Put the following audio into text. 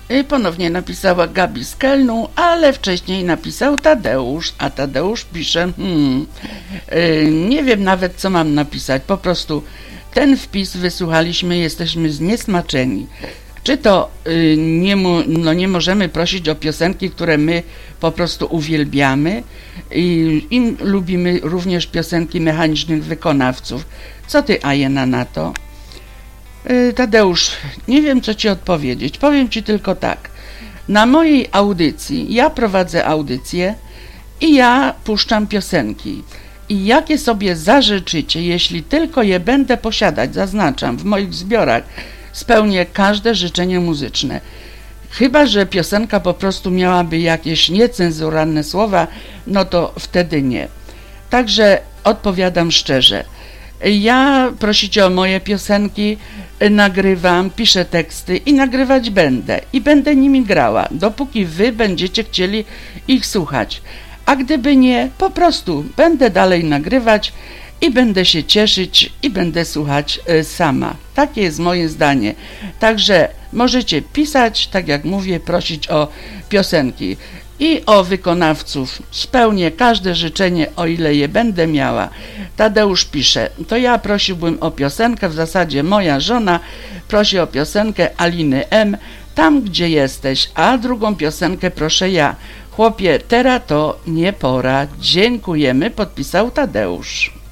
Ponownie napisała Gabi z Kelnu, ale wcześniej napisał Tadeusz, a Tadeusz pisze, nie wiem nawet co mam napisać, po prostu ten wpis wysłuchaliśmy, jesteśmy zniesmaczeni. Czy to nie możemy prosić o piosenki, które my po prostu uwielbiamy i lubimy również piosenki mechanicznych wykonawców. Co ty, Ajena, na to? Tadeusz, nie wiem co ci odpowiedzieć. Powiem ci tylko tak. Na mojej audycji, ja prowadzę audycję i ja puszczam piosenki. I jakie sobie zażyczycie, jeśli tylko je będę posiadać, zaznaczam, w moich zbiorach, spełnię każde życzenie muzyczne. Chyba że piosenka po prostu miałaby jakieś niecenzuralne słowa, no to wtedy nie. Także odpowiadam szczerze. Ja prosicie o moje piosenki, nagrywam, piszę teksty i nagrywać będę. I będę nimi grała, dopóki wy będziecie chcieli ich słuchać. A gdyby nie, po prostu będę dalej nagrywać i będę się cieszyć i będę słuchać sama. Takie jest moje zdanie. Także możecie pisać, tak jak mówię, prosić o piosenki i o wykonawców. Spełnię każde życzenie, o ile je będę miała. Tadeusz pisze, to ja prosiłbym o piosenkę, w zasadzie moja żona prosi o piosenkę Aliny M, Tam gdzie jesteś, a drugą piosenkę proszę ja. Chłopie, teraz to nie pora. Dziękujemy, podpisał Tadeusz.